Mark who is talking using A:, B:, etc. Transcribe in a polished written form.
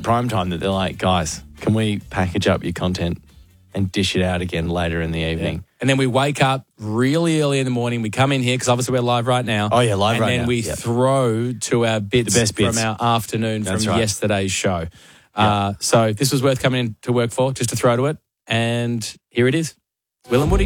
A: prime time that they're like, guys, can we package up your content and dish it out again later in the evening?
B: Yeah. And then we wake up really early in the morning. We come in here because obviously we're live right now.
A: Oh, yeah, live right now.
B: And then we throw to our bits,
A: The best bits
B: from our afternoon
A: That's
B: from
A: right.
B: yesterday's show.
A: Yeah.
B: So this was worth coming in to work for, just to throw to it. And here it is. Will and Woody.